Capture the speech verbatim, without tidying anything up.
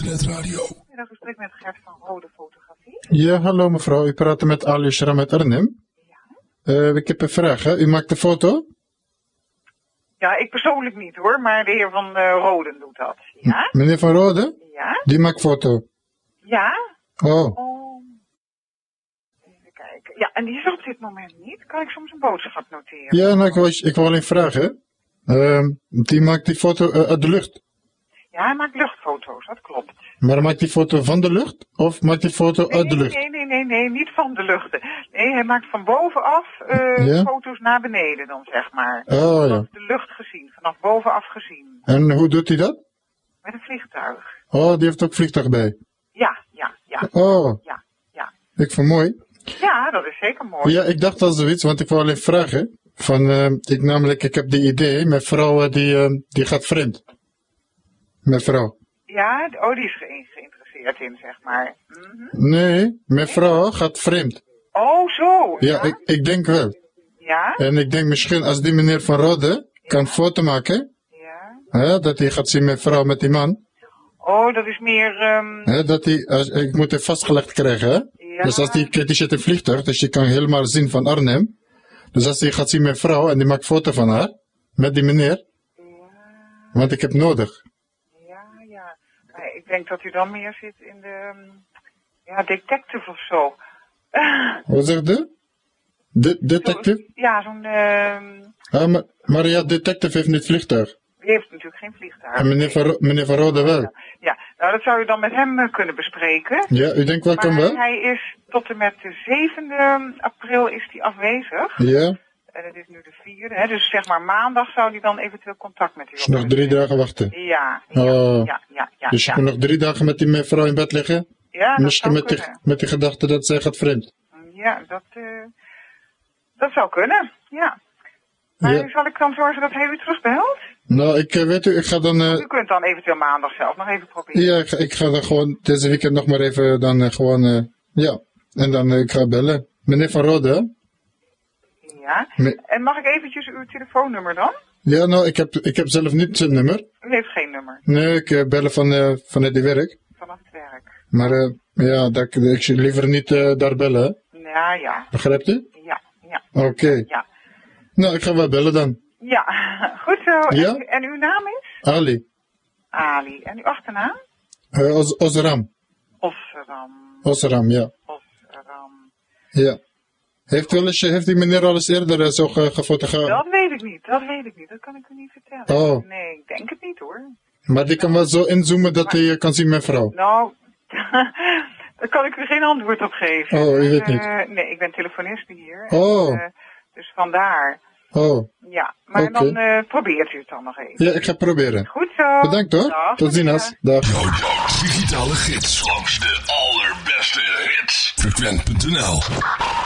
Internetradio. Middag gesprek met Gert van Rode Fotografie. Ja, hallo mevrouw. U praat met Ali Shram uit Arnhem. Ja. Uh, ik heb een vraag. Hè? U maakt de foto? Ja, ik persoonlijk niet hoor, maar de heer van uh, Roden doet dat. Ja? M meneer Van Rode? Ja. Die maakt foto? Ja. Oh. oh. Even kijken. Ja, en die is er op dit moment niet. Kan ik soms een boodschap noteren? Ja, nou, ik wil, ik wil alleen vragen. Uh, die maakt die foto uh, uit de lucht? Ja, hij maakt luchtfoto's, dat klopt. Maar maakt die foto van de lucht? Of maakt die foto nee, uit de lucht? Nee, nee, nee, nee, niet van de lucht. Nee, hij maakt van bovenaf uh, ja? foto's naar beneden dan, zeg maar. Oh, ja. Vanaf de lucht gezien, vanaf bovenaf gezien. En hoe doet hij dat? Met een vliegtuig. Oh, die heeft ook vliegtuig bij? Ja, ja, ja. Oh. Ja, ja. Ik vind het mooi. Ja, dat is zeker mooi. Ja, ik dacht al zoiets, want ik wou alleen vragen. Van, uh, ik namelijk, ik heb die idee, mijn vrouw uh, die, uh, die gaat vreemd. Mijn vrouw. Ja, oh, die is ge- geïnteresseerd in, zeg maar. Mm-hmm. Nee, mijn vrouw gaat vreemd. Oh, zo. Ja, Ja, ik, ik denk wel. ja, En ik denk misschien als die meneer Van Rode kan foto maken, ja. hè, dat hij gaat zien mijn vrouw met die man. Oh, dat is meer, um, Hè, dat hij, als, ik moet hem vastgelegd krijgen, hè. ja. Dus als die, die zit in vliegtuig, dus je kan helemaal zien van Arnhem. Dus als hij gaat zien mijn vrouw en die maakt foto van haar, met die meneer, Ja, want ik heb nodig. ja, ja. Maar ik denk dat u dan meer zit in de, um, ja, detective of zo. Wat zegt u? De, detective? Zo, ja, zo'n, um, Ah, maar, maar ja, detective heeft niet vliegtuig. die heeft natuurlijk geen vliegtuig. En meneer Van, Ro- meneer Van Rode wel. Ja, nou dat zou je dan met hem uh, kunnen bespreken. Ja, u denkt wel kan Maar wel? hij is tot en met de zevende april is hij afwezig. Ja, En het is nu de vierde, hè, dus zeg maar maandag zou hij dan eventueel contact met u dus nog drie dagen wachten. Ja, ja, Oh. ja, ja, ja. Dus je ja. kan nog drie dagen met die mijn vrouw in bed liggen? Ja, dat Misschien zou met die, kunnen. met die gedachte dat zij gaat vreemd. Ja, dat, uh, dat zou kunnen, ja. Maar Ja. zal ik dan zorgen dat hij u terugbelt? Nou, ik uh, weet u, ik ga dan... Uh, U kunt dan eventueel maandag zelf nog even proberen. ja, ik ga, ik ga dan gewoon deze weekend nog maar even dan uh, gewoon... Uh, ja, en dan uh, ik ga bellen. Meneer Van Rode, hè? Ja. Me- En mag ik eventjes uw telefoonnummer dan? Ja, nou, ik heb, ik heb zelf niet zijn nummer. U heeft geen nummer Nee, ik uh, bellen van, uh, vanuit die werk. vanaf het werk. Maar uh, ja, dat, ik zou liever niet uh, daar bellen, hè? Ja, ja, Begrijpt u? ja, ja, Oké. Okay. ja. Nou, ik ga wel bellen dan. Ja, goed zo. Ja? En, en uw naam is? Ali. Ali. En uw achternaam? Uh, Os, Osram. Osram. Osram, ja. Osram. Ja. Heeft, wel eens, heeft die meneer al eens eerder uh, zo ge, gefotografeerd? Dat weet ik niet, dat weet ik niet. Dat kan ik u niet vertellen. Oh. Nee, ik denk het niet hoor. Maar die kan wel zo inzoomen dat hij uh, kan zien mijn vrouw. Nou, daar kan ik u geen antwoord op geven. Oh, u weet niet. Uh, nee, ik ben telefoniste hier. Oh. En, uh, dus vandaar. Oh. Ja, maar Oké. dan uh, probeert u het dan nog even. Ja, ik ga proberen. Goed zo. Bedankt hoor. Dag, Tot ziens. Dag. Digitale gids langs de allerbeste hits. Frequent punt n l